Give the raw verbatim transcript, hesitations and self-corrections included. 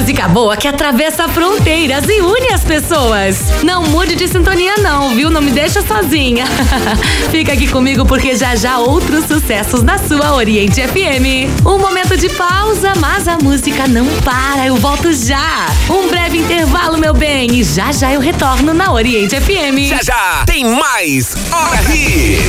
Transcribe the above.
Música boa que atravessa fronteiras e une as pessoas. Não mude de sintonia não, viu? Não me deixa sozinha. Fica aqui comigo porque já já outros sucessos na sua Oriente F M. Um momento de pausa, mas a música não para. Eu volto já. Um breve intervalo, meu bem, e já já eu retorno na Oriente F M. Já já tem mais Hora Hits.